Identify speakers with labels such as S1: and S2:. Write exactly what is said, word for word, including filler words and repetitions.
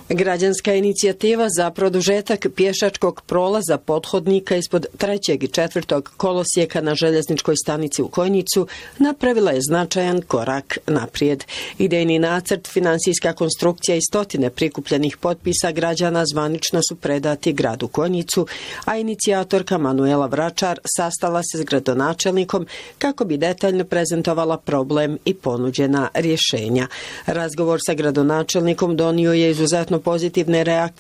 S1: Građanska inicijativa za produžetak pješačkog prolaza pothodnika ispod trećeg i četvrtog kolosijeka na željezničkoj stanici u Kojnicu napravila je značajan korak naprijed. Idejni nacrt, finansijska konstrukcija i stotine prikupljenih potpisa građana zvanično su predati gradu Kojnicu, a inicijatorka Manuela Vračar sastala se s gradonačelnikom kako bi detaljno prezentovala problem i ponuđena rješenja. Razgovor sa gradonačelnikom donio je izuzetno pozitivne reakcije